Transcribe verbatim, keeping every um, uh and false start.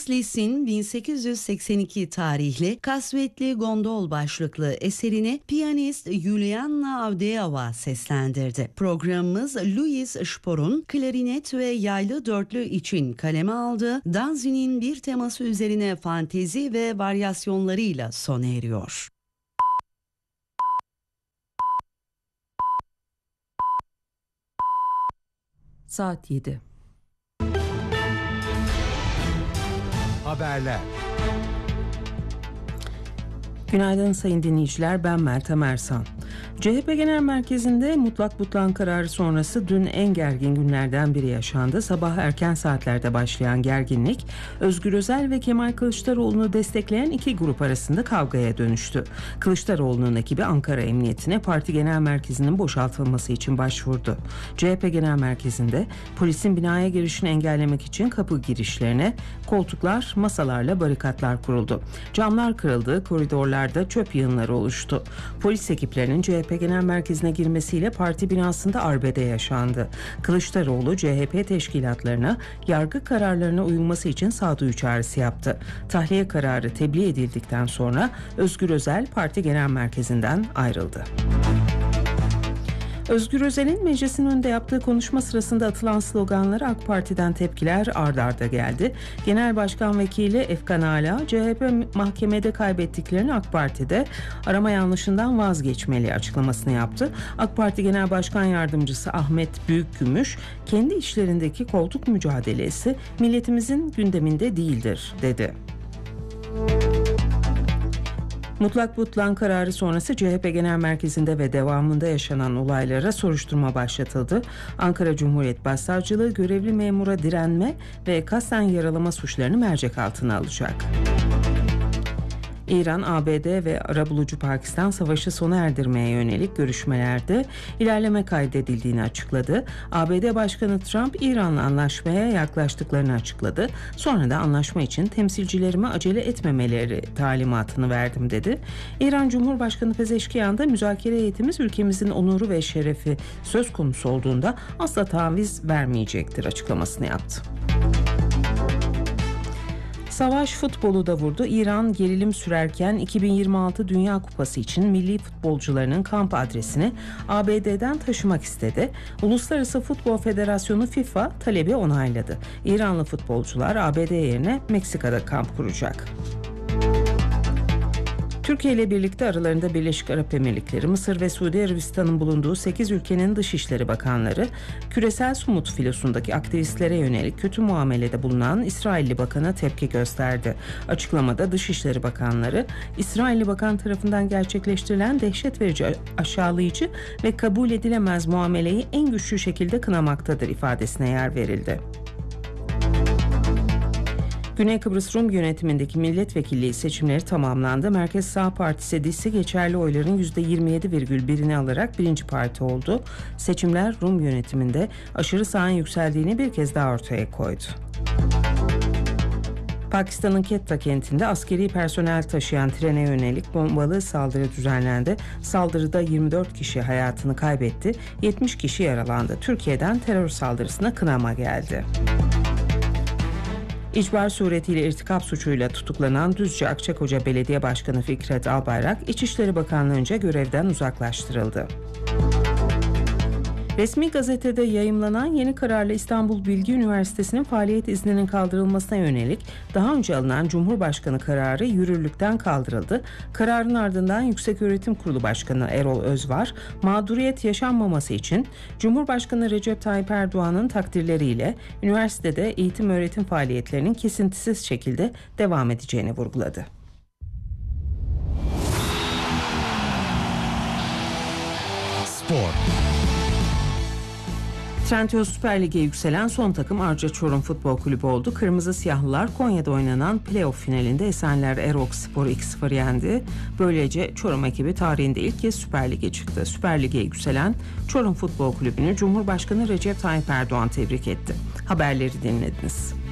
Franz Liszt'in bin sekiz yüz seksen iki tarihli Kasvetli Gondol başlıklı eserini piyanist Yuliana Avdeeva seslendirdi. Programımız Louis Spor'un klarinet ve yaylı dörtlü için kaleme aldığı Danzi'nin bir teması üzerine fantezi ve varyasyonlarıyla sona eriyor. Saat yedi. Haberler. Günaydın sayın dinleyiciler, ben Meltem Ersan. C H P Genel Merkezi'nde mutlak butlan kararı sonrası dün en gergin günlerden biri yaşandı. Sabah erken saatlerde başlayan gerginlik, Özgür Özel ve Kemal Kılıçdaroğlu'nu destekleyen iki grup arasında kavgaya dönüştü. Kılıçdaroğlu'nun ekibi Ankara Emniyetine parti genel merkezinin boşaltılması için başvurdu. C H P Genel Merkezi'nde polisin binaya girişini engellemek için kapı girişlerine koltuklar, masalarla barikatlar kuruldu. Camlar kırıldı, koridorlarda çöp yığınları oluştu. Polis ekiplerinin C H P Genel Merkezi'ne girmesiyle parti binasında arbede yaşandı. Kılıçdaroğlu C H P teşkilatlarına yargı kararlarına uyulması için sağduyu çağrısı yaptı. Tahliye kararı tebliğ edildikten sonra Özgür Özel parti genel merkezinden ayrıldı. Özgür Özel'in meclisin önünde yaptığı konuşma sırasında atılan sloganlara AK Parti'den tepkiler ard arda geldi. Genel Başkan Vekili Efkan Ala, C H P mahkemede kaybettiklerini AK Parti'de arama yanlışından vazgeçmeli açıklamasını yaptı. AK Parti Genel Başkan Yardımcısı Ahmet Büyükgümüş, kendi işlerindeki koltuk mücadelesi milletimizin gündeminde değildir, dedi. Mutlak butlan kararı sonrası C H P Genel Merkezi'nde ve devamında yaşanan olaylara soruşturma başlatıldı. Ankara Cumhuriyet Başsavcılığı görevli memura direnme ve kasten yaralama suçlarını mercek altına alacak. İran, A B D ve arabulucu Pakistan savaşı sona erdirmeye yönelik görüşmelerde ilerleme kaydedildiğini açıkladı. A B D Başkanı Trump, İran'la anlaşmaya yaklaştıklarını açıkladı. Sonra da anlaşma için temsilcilerime acele etmemeleri talimatını verdim, dedi. İran Cumhurbaşkanı Pezeşkiyan da müzakere heyetimiz ülkemizin onuru ve şerefi söz konusu olduğunda asla taviz vermeyecektir açıklamasını yaptı. Savaş futbolu da vurdu. İran gerilim sürerken iki bin yirmi altı Dünya Kupası için milli futbolcularının kamp adresini A B D'den taşımak istedi. Uluslararası Futbol Federasyonu FIFA talebi onayladı. İranlı futbolcular A B D yerine Meksika'da kamp kuracak. Türkiye ile birlikte aralarında Birleşik Arap Emirlikleri, Mısır ve Suudi Arabistan'ın bulunduğu sekiz ülkenin Dışişleri Bakanları, küresel Sumut filosundaki aktivistlere yönelik kötü muamelede bulunan İsrailli Bakan'a tepki gösterdi. Açıklamada Dışişleri Bakanları, İsrailli Bakan tarafından gerçekleştirilen dehşet verici, aşağılayıcı ve kabul edilemez muameleyi en güçlü şekilde kınamaktadır ifadesine yer verildi. Güney Kıbrıs Rum yönetimindeki milletvekilliği seçimleri tamamlandı. Merkez Sağ Partisi D İ S'ı geçerli oyların yüzde yirmi yedi virgül birini alarak birinci parti oldu. Seçimler Rum yönetiminde aşırı sağın yükseldiğini bir kez daha ortaya koydu. Pakistan'ın Quetta kentinde askeri personel taşıyan trene yönelik bombalı saldırı düzenlendi. Saldırıda yirmi dört kişi hayatını kaybetti, yetmiş kişi yaralandı. Türkiye'den terör saldırısına kınama geldi. İcbar suretiyle irtikap suçuyla tutuklanan Düzce Akçakoca Belediye Başkanı Fikret Albayrak, İçişleri Bakanlığı'nca görevden uzaklaştırıldı. Resmi gazetede yayımlanan yeni kararla İstanbul Bilgi Üniversitesi'nin faaliyet izninin kaldırılmasına yönelik daha önce alınan Cumhurbaşkanı kararı yürürlükten kaldırıldı. Kararın ardından Yükseköğretim Kurulu Başkanı Erol Özvar, mağduriyet yaşanmaması için Cumhurbaşkanı Recep Tayyip Erdoğan'ın takdirleriyle üniversitede eğitim öğretim faaliyetlerinin kesintisiz şekilde devam edeceğini vurguladı. Spor. Trendyol Süper Lig'e yükselen son takım Arca Çorum Futbol Kulübü oldu. Kırmızı Siyahlılar Konya'da oynanan playoff finalinde Esenler Erokspor'u iki sıfır yendi. Böylece Çorum ekibi tarihinde ilk kez Süper Lig'e çıktı. Süper Lig'e yükselen Çorum Futbol Kulübü'nü Cumhurbaşkanı Recep Tayyip Erdoğan tebrik etti. Haberleri dinlediniz.